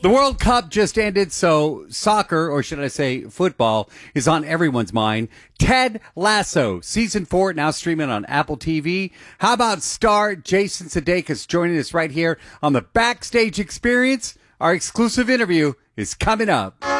The World Cup just ended, so soccer, or should I say football, is on everyone's mind. Ted Lasso, Season 4, now streaming on Apple TV. How about star Jason Sudeikis joining us right here on the Backstage Experience? Our exclusive interview is coming up.